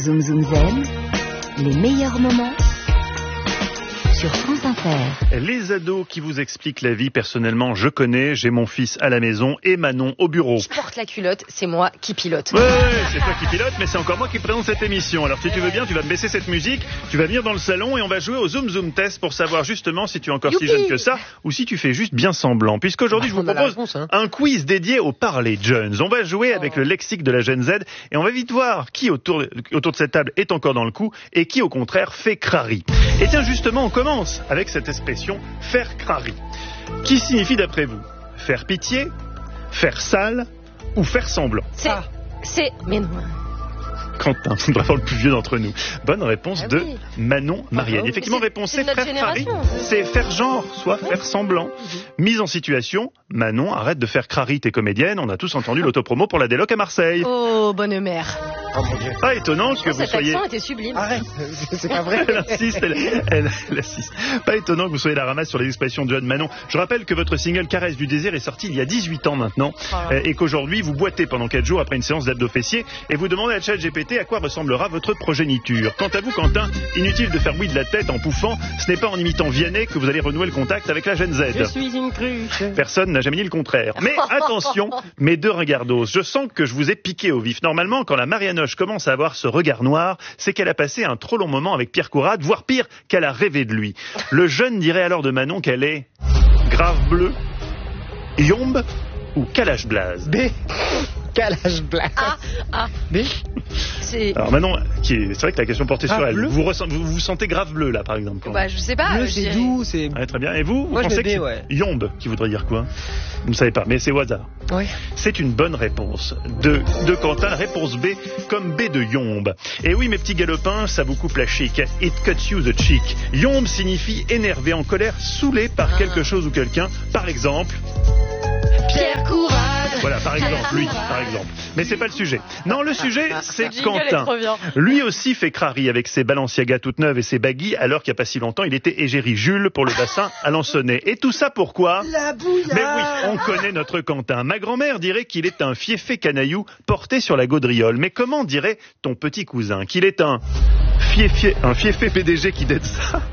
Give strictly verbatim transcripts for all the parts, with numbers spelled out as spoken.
Zoom Zoom Zen, les meilleurs moments sur France Inter. Les ados qui vous expliquent la vie, personnellement, je connais, j'ai mon fils à la maison et Manon au bureau. Je porte la culotte, c'est moi qui pilote. Ouais, ouais, c'est toi qui pilote, mais c'est encore moi qui présente cette émission. Alors si tu veux bien, tu vas me baisser cette musique, tu vas venir dans le salon et on va jouer au Zoom Zoom Test pour savoir justement si tu es encore Youpi. si jeune que ça ou si tu fais juste bien semblant. Puisqu'aujourd'hui, je vous propose réponse, hein. un quiz dédié au parler jeunes. On va jouer avec Oh. le lexique de la Gen Z et on va vite voir qui autour, autour de cette table est encore dans le coup et qui au contraire fait crari. Et tiens, justement, on commence avec cette expression « faire crari », qui signifie d'après vous faire pitié, faire sale ou faire semblant. C'est... Ah. C'est... Mais non. Quentin, vraiment le plus vieux d'entre nous. Bonne réponse Ah de oui. Manon Marianne. Mais Effectivement, c'est- réponse c'est c'est de notre faire crari. génération. C'est faire genre, soit faire semblant. Mise en situation, Manon, arrête de faire crari, t'es comédienne. On a tous entendu l'autopromo pour la Déloc à Marseille. Oh, bonne mère. Oh mon Dieu. Pas étonnant que vous Cet soyez... accent était sublime. Arrête, c'est c'est pas vrai. Elle insiste, elle, elle, elle insiste. Pas étonnant que vous soyez la ramasse sur les expressions de John Manon. Je rappelle que votre single Caresse du désir est sorti il y a dix-huit ans maintenant, Ah. euh, et qu'aujourd'hui vous boitez pendant quatre jours après une séance d'abdos fessiers et vous demandez à ChatGPT à quoi ressemblera votre progéniture. Quant à vous, Quentin, inutile de faire oui de la tête en pouffant, ce n'est pas en imitant Vianney que vous allez renouer le contact avec la Gen Z. Je suis une cruche. Personne n'a jamais dit le contraire. Mais attention, mes deux regardos, je sens que je vous ai piqué au vif. Normalement, quand la Marianoche commence à avoir ce regard noir, c'est qu'elle a passé un trop long moment avec Pierre Courade, voire pire, qu'elle a rêvé de lui. Le jeune dirait alors de Manon qu'elle est grave bleue, yombe ou calage blaze. B. Calage black. Ah, ah, B. c'est... Alors Manon, qui est- c'est vrai que la question portée Grave sur elle. bleu Vous, ressent- vous vous sentez grave bleu là, par exemple. quand- Bah, je sais pas. Bleu, je c'est dirais- doux, c'est... Ouais, très bien. Et vous, vous Moi, je pensez mets que B, c'est ouais. yombe qui voudrait dire quoi? Vous ne savez pas, mais c'est au hasard. Ouais. C'est une bonne réponse de, de Quentin. Réponse B, comme B de yombe. Et oui, mes petits galopins, ça vous coupe la chic. It cuts you the cheek. Yombe signifie énervé, en colère, saoulé par Ah. quelque chose ou quelqu'un. Par exemple, Pierre Courade. voilà, par exemple, lui, par exemple. Mais c'est pas le sujet. Non, le sujet, c'est Le jingle est Quentin. trop bien. Lui aussi fait crari avec ses Balenciaga toutes neuves et ses baggy, alors qu'il n'y a pas si longtemps, il était égérie Jules pour le bassin à Lansonnais. Et tout ça pourquoi? La bouillade. Mais oui, on connaît notre Quentin. Ma grand-mère dirait qu'il est un fiefé canaillou porté sur la gaudriole. Mais comment dirait ton petit cousin? Qu'il est un fiefé, un fiefé P D G qui dette ça?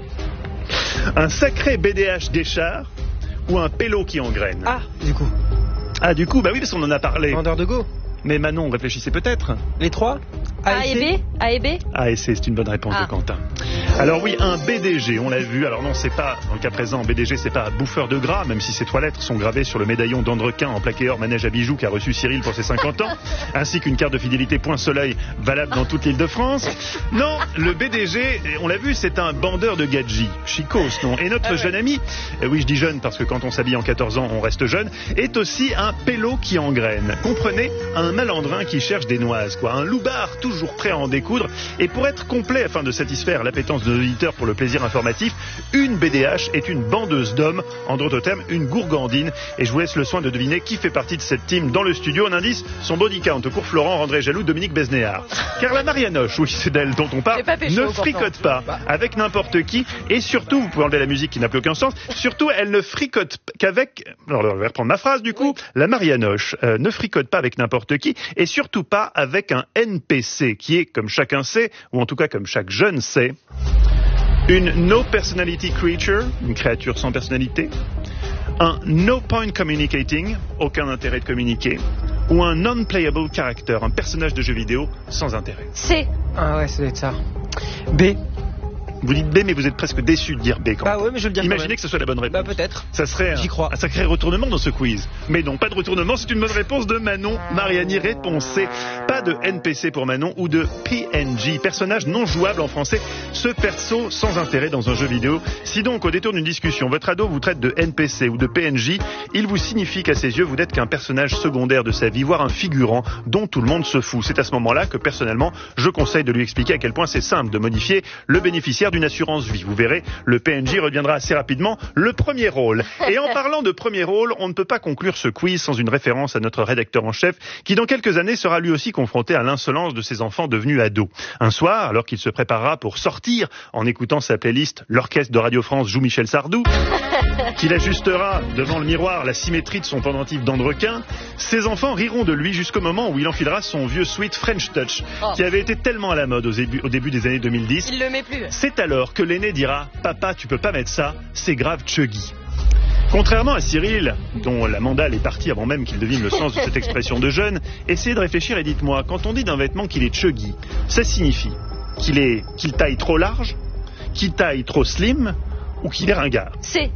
Un sacré B D H Guéchard? Ou un pélo qui engraine? Ah, du coup. Ah, du coup, bah oui, parce qu'on en a parlé. Vendeur de go. Mais Manon, réfléchissez peut-être. Les trois. A et B A et B Ah, et c'est c'est une bonne réponse Ah. de Quentin. Alors oui, un B D G, on l'a vu. Alors non, c'est pas, dans le cas présent, B D G, c'est pas bouffeur de gras, même si ces trois lettres sont gravées sur le médaillon d'Andrequin en plaqué or manège à bijoux qu'a reçu Cyril pour ses cinquante ans, ainsi qu'une carte de fidélité Point Soleil valable dans toute l'île de France. Non, le B D G, on l'a vu, c'est un bandeur de gadgets. Chicos, non. Et notre Ah ouais. jeune ami, euh, oui, je dis jeune parce que quand on s'habille en quatorze ans, on reste jeune, est aussi un pélo qui engraine. Comprenez, un malandrin qui cherche des noises, quoi. Un loupard toujours prêt à en découdre. Et pour être complet, afin de satisfaire l'appétence de nos auditeurs pour le plaisir informatif, une B D H est une bandeuse d'hommes, en d'autres termes, une gourgandine. Et je vous laisse le soin de deviner qui fait partie de cette team dans le studio. Un indice, son body count au cours Florent rendrait jaloux Dominique Besnéard. Car la Marianoche, oui, c'est d'elle dont on parle, C'est pas pécho, ne pourtant. fricote pas avec n'importe qui. Et surtout, vous pouvez enlever la musique qui n'a plus aucun sens, surtout, elle ne fricote qu'avec... Alors, je vais reprendre ma phrase, du coup. La Marianoche euh, ne fricote pas avec n'importe qui, et surtout pas avec un N P C, qui est, comme chacun sait, ou en tout cas comme chaque jeune sait, une no personality creature, une créature sans personnalité, un no point communicating, aucun intérêt de communiquer, ou un non-playable character, un personnage de jeu vidéo sans intérêt. C. Ah ouais, ça doit être ça. B. Vous dites B, mais vous êtes presque déçu de dire B quand Bah même. ouais, mais je vais le dire. quand Imaginez même. que ce soit la bonne réponse. Bah peut-être. Ça serait un, J'y crois. un sacré retournement dans ce quiz. Mais non, pas de retournement, c'est une bonne réponse de Manon Mariani. Réponse C. Pas de N P C pour Manon ou de P N G, personnage non jouable en français, ce perso sans intérêt dans un jeu vidéo. Si donc, au détour d'une discussion, votre ado vous traite de N P C ou de P N J, il vous signifie qu'à ses yeux, vous n'êtes qu'un personnage secondaire de sa vie, voire un figurant dont tout le monde se fout. C'est à ce moment-là que, personnellement, je conseille de lui expliquer à quel point c'est simple de modifier le bénéficiaire du d'une assurance vie. Vous verrez, le P N J reviendra assez rapidement. Le premier rôle. Et en parlant de premier rôle, on ne peut pas conclure ce quiz sans une référence à notre rédacteur en chef, qui dans quelques années sera lui aussi confronté à l'insolence de ses enfants devenus ados. Un soir, alors qu'il se préparera pour sortir en écoutant sa playlist « L'orchestre de Radio France joue Michel Sardou », qu'il ajustera devant le miroir la symétrie de son pendentif dents de requin, ses enfants riront de lui jusqu'au moment où il enfilera son vieux sweat French Touch, Oh. qui avait été tellement à la mode au début, au début des années deux mille dix. Il le met plus. C'est alors que l'aîné dira « Papa, tu peux pas mettre ça, c'est grave chuggy ». Contrairement à Cyril, dont la mandale est partie avant même qu'il devine le sens de cette expression de jeune, essayez de réfléchir et dites-moi, quand on dit d'un vêtement qu'il est chuggy, ça signifie qu'il est, qu'il taille trop large, qu'il taille trop slim ou qu'il est ringard? C.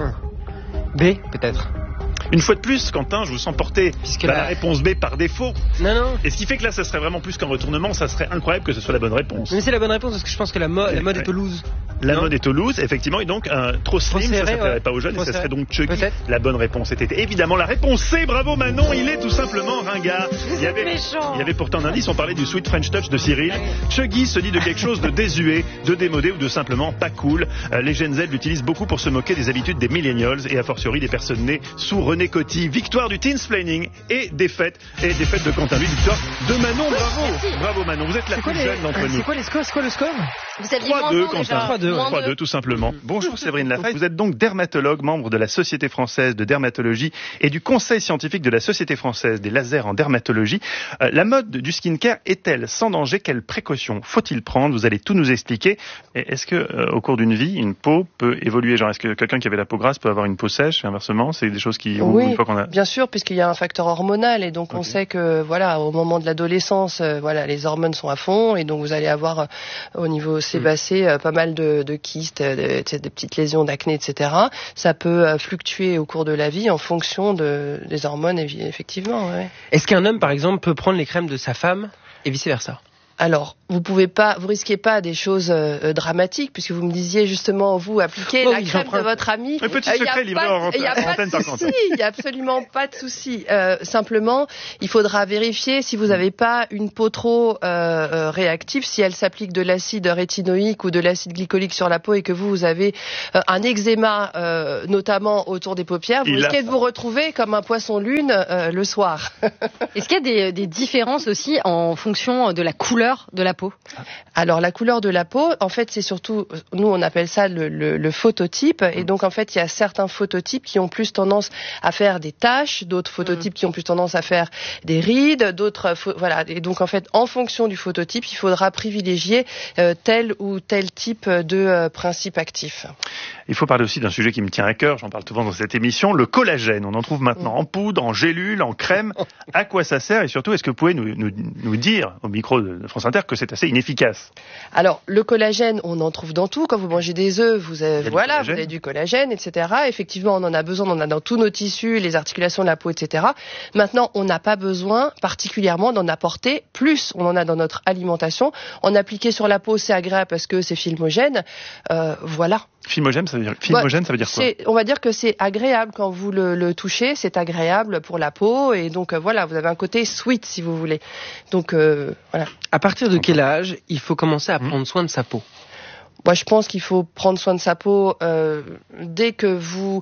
B, peut-être. Une fois de plus, Quentin, je vous sens porter Puisque bah, la- la réponse B par défaut. Non, non. Et ce qui fait que là, ça serait vraiment plus qu'un retournement, ça serait incroyable que ce soit la bonne réponse. Mais c'est la bonne réponse parce que je pense que la, mo- la mode Ouais. est Toulouse. La Non. mode est Toulouse, effectivement, et donc un trop slim, serré, ça s'appellerait ouais. pas aux jeunes, Trop et ça serait serré. donc chuggy. Peut-être. La bonne réponse était évidemment la réponse C. Bravo Manon, il est tout simplement ringard. Il y avait, méchant. il y avait pourtant un indice, on parlait du sweet French touch de Cyril. Chuggy se dit de quelque chose de désuet, de démodé ou de simplement pas cool. Euh, les Gen Z l'utilisent beaucoup pour se moquer des habitudes des millennials et a fortiori des personnes nées sous René Coty. Victoire du teensplaining et défaite, et défaite de Quentin Louis, victoire de Manon. Bravo, bravo Manon, vous êtes la C'est quoi, plus les- jeune d'entre nous. c'est quoi les scores? C'est quoi le score? Vous aviez trois deux, moins un Quentin. déjà. trois deux, ouais. Moins trois deux, tout simplement. Bonjour Séverine Lafaye. Vous êtes donc dermatologue, membre de la Société française de dermatologie et du Conseil scientifique de la Société française des lasers en dermatologie. Euh, la mode du skincare est-elle sans danger? Quelles précautions faut-il prendre? Vous allez tout nous expliquer. Et est-ce que euh, au cours d'une vie, une peau peut évoluer? Genre, est-ce que quelqu'un qui avait la peau grasse peut avoir une peau sèche et inversement? C'est des choses qui, Oui, une fois qu'on a... bien sûr, puisqu'il y a un facteur hormonal et donc on Ok. sait que voilà, au moment de l'adolescence, euh, voilà, les hormones sont à fond et donc vous allez avoir euh, au niveau sébacé euh, pas mal de, de kystes, euh, de, tu sais, des petites lésions d'acné, et cetera. Ça peut euh, fluctuer au cours de la vie en fonction de, des hormones, évi- effectivement. Ouais. Est-ce qu'un homme, par exemple, peut prendre les crèmes de sa femme et vice versa? Alors, vous pouvez pas, vous risquez pas des choses euh, dramatiques, puisque vous me disiez justement, vous appliquez Oh la oui, crème j'emprunte. de votre ami. Un petit Euh, y a secret livré pas- en y a en pas antenne de par souci, contre. il y a absolument pas de souci. Euh, simplement, il faudra vérifier si vous n'avez pas une peau trop euh, euh, réactive, si elle s'applique de l'acide rétinoïque ou de l'acide glycolique sur la peau et que vous, vous avez euh, un eczéma, euh, notamment autour des paupières, vous Il a risquez de ça. vous retrouver comme un poisson lune euh, le soir. Est-ce qu'il y a des, des différences aussi en fonction de la couleur de la peau? Alors la couleur de la peau, en fait, c'est surtout, nous on appelle ça le, le, le phototype, et donc en fait il y a certains phototypes qui ont plus tendance à faire des taches, d'autres phototypes qui ont plus tendance à faire des rides, d'autres, pho- voilà, et donc en fait en fonction du phototype, il faudra privilégier euh, tel ou tel type de euh, principe actif. Il faut parler aussi d'un sujet qui me tient à cœur, j'en parle souvent dans cette émission, le collagène. On en trouve maintenant en poudre, en gélule, en crème. À quoi ça sert? Et surtout, est-ce que vous pouvez nous, nous, nous dire au micro de France Inter que c'est assez inefficace? Alors, le collagène, on en trouve dans tout. Quand vous mangez des œufs, vous avez, du voilà, vous collagène. avez du collagène, et cetera. Effectivement, on en a besoin, on en a dans tous nos tissus, les articulations de la peau, et cetera. Maintenant, on n'a pas besoin particulièrement d'en apporter plus. On en a dans notre alimentation. En appliquer sur la peau, c'est agréable parce que c'est filmogène. Euh, voilà. Filmogène, ça veut dire, filmogène, ça veut dire quoi? C'est, on va dire que c'est agréable quand vous le, le touchez, c'est agréable pour la peau et donc euh, voilà, vous avez un côté sweet si vous voulez. Donc euh, voilà. À partir de quel âge il faut commencer à Mmh. prendre soin de sa peau? Moi, je pense qu'il faut prendre soin de sa peau euh, dès que vous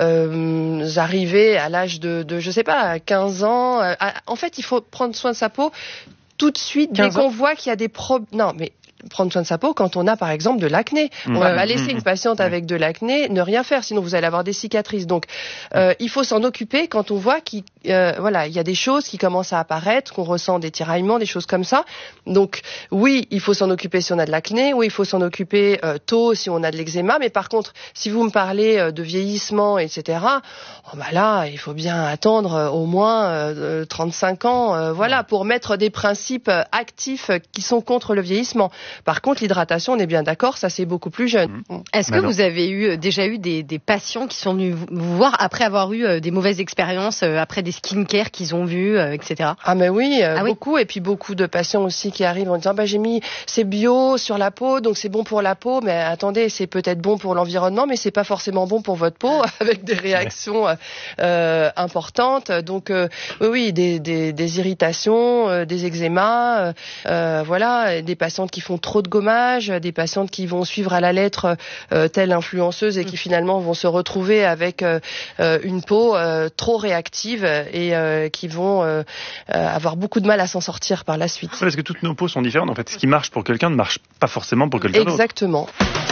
euh, arrivez à l'âge de, de, je sais pas, quinze ans. Euh, à- en fait, il faut prendre soin de sa peau tout de suite dès quinze qu'on ans voit qu'il y a des problèmes. Non, mais prendre soin de sa peau quand on a par exemple de l'acné. Mmh. On va Ouais. pas laisser Mmh. une patiente avec de l'acné ne rien faire, sinon vous allez avoir des cicatrices. Donc euh, il faut s'en occuper quand on voit qu'il euh, voilà, il y a des choses qui commencent à apparaître, qu'on ressent des tiraillements, des choses comme ça. Donc oui, il faut s'en occuper si on a de l'acné, oui, il faut s'en occuper euh, tôt si on a de l'eczéma, mais par contre, si vous me parlez euh, de vieillissement, et cetera, oh, bah là, il faut bien attendre euh, au moins euh, trente-cinq ans, euh, voilà, pour mettre des principes euh, actifs euh, qui sont contre le vieillissement. Par contre, l'hydratation, on est bien d'accord, ça c'est beaucoup plus jeune. Mmh. Est-ce que Manon. vous avez eu déjà eu des, des patients qui sont venus vous vous voir après avoir eu euh, des mauvaises expériences, euh, après des skincare qu'ils ont vus, euh, et cetera. Ah mais oui, euh, Ah oui. beaucoup. Et puis beaucoup de patients aussi qui arrivent en disant bah j'ai mis c'est bio sur la peau, donc c'est bon pour la peau. Mais attendez, c'est peut-être bon pour l'environnement, mais c'est pas forcément bon pour votre peau, avec des réactions euh, importantes. Donc euh, oui, oui, des, des, des irritations, euh, des eczémas, euh, voilà, des patientes qui font trop de gommage, des patientes qui vont suivre à la lettre euh, telle influenceuse et qui finalement vont se retrouver avec euh, une peau euh, trop réactive et euh, qui vont euh, avoir beaucoup de mal à s'en sortir par la suite. Ouais, parce que toutes nos peaux sont différentes. En fait, ce qui marche pour quelqu'un ne marche pas forcément pour quelqu'un d'autre. Exactement.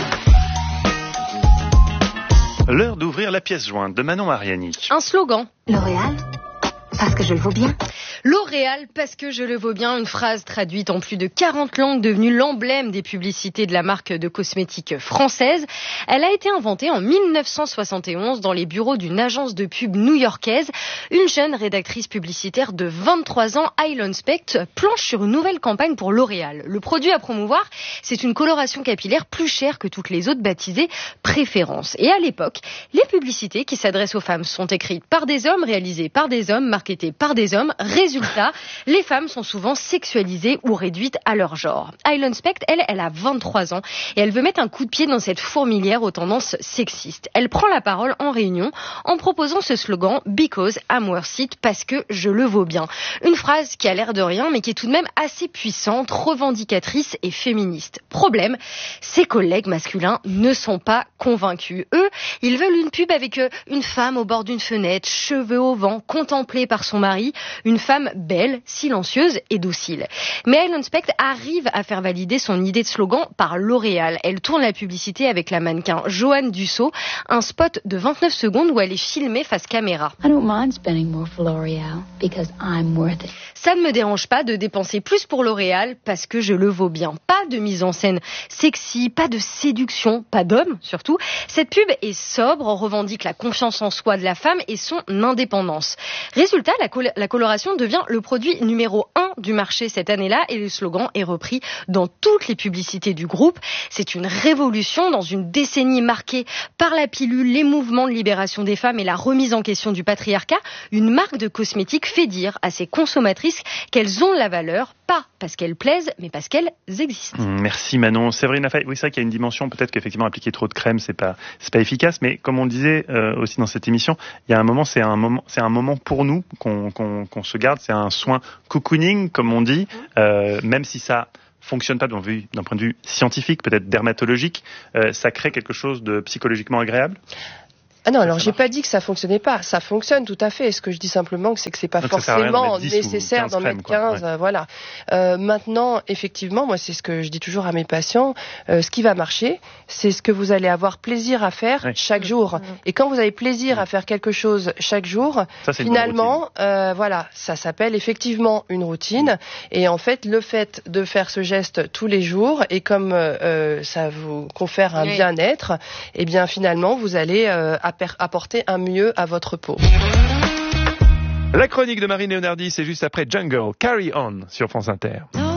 L'heure d'ouvrir la pièce jointe de Manon Mariani. Un slogan. L'Oréal, parce que je le vaux bien. L'Oréal, parce que je le vaux bien, une phrase traduite en plus de quarante langues, devenue l'emblème des publicités de la marque de cosmétiques française. Elle a été inventée en mille neuf cent soixante et onze dans les bureaux d'une agence de pub new-yorkaise. Une jeune rédactrice publicitaire de vingt-trois ans, Eileen Specht, planche sur une nouvelle campagne pour L'Oréal. Le produit à promouvoir, c'est une coloration capillaire plus chère que toutes les autres, baptisée Préférence. Et à l'époque, les publicités qui s'adressent aux femmes sont écrites par des hommes, réalisées par des hommes, marketées par des hommes. Résultat, les femmes sont souvent sexualisées ou réduites à leur genre. Eileen Specht, elle, elle a vingt-trois ans et elle veut mettre un coup de pied dans cette fourmilière aux tendances sexistes. Elle prend la parole en réunion en proposant ce slogan « Because I'm worth it », parce que je le vaux bien. Une phrase qui a l'air de rien, mais qui est tout de même assez puissante, revendicatrice et féministe. Problème, ses collègues masculins ne sont pas convaincus. Eux, ils veulent une pub avec une femme au bord d'une fenêtre, cheveux au vent, contemplée par son mari, une femme belle, silencieuse et docile. Mais Eileen Specht arrive à faire valider son idée de slogan par L'Oréal. Elle tourne la publicité avec la mannequin Joanne Dussault, un spot de vingt-neuf secondes où elle est filmée face caméra. I don't mind spending more for L'Oréal because I'm worth it. Ça ne me dérange pas de dépenser plus pour L'Oréal parce que je le vaux bien. Pas de mise en scène sexy, pas de séduction, pas d'homme surtout. Cette pub est sobre, revendique la confiance en soi de la femme et son indépendance. Résultat, la, col- la coloration devient le produit numéro un du marché cette année-là et le slogan est repris dans toutes les publicités du groupe. C'est une révolution dans une décennie marquée par la pilule, les mouvements de libération des femmes et la remise en question du patriarcat. Une marque de cosmétiques fait dire à ses consommatrices qu'elles ont de la valeur, pas parce qu'elles plaisent, mais parce qu'elles existent. Merci Manon. Séverine Lafay, oui, c'est vrai qu'il y a une dimension, peut-être qu'effectivement appliquer trop de crème, c'est pas, c'est pas efficace, mais comme on le disait euh, aussi dans cette émission, il y a un moment, c'est un moment, c'est un moment pour nous qu'on, qu'on, qu'on se garde, c'est un soin cocooning, comme on dit, euh, même si ça fonctionne pas d'un point de vue scientifique, peut-être dermatologique, euh, ça crée quelque chose de psychologiquement agréable. Ah non, alors j'ai pas dit que ça fonctionnait pas. Ça fonctionne tout à fait. Ce que je dis simplement, c'est que c'est pas Donc forcément nécessaire d'en mettre quinze. Ouais. Voilà. Euh, maintenant, effectivement, moi, c'est ce que je dis toujours à mes patients. Euh, ce qui va marcher, c'est ce que vous allez avoir plaisir à faire ouais. chaque jour. Et quand vous avez plaisir à faire quelque chose chaque jour, ça, c'est finalement, euh, voilà, ça s'appelle effectivement une routine. Et en fait, le fait de faire ce geste tous les jours, et comme euh, ça vous confère un oui. bien-être, eh bien finalement, vous allez euh, apporter un mieux à votre peau. La chronique de Marie Leonardi, c'est juste après Jungle, Carry On sur France Inter.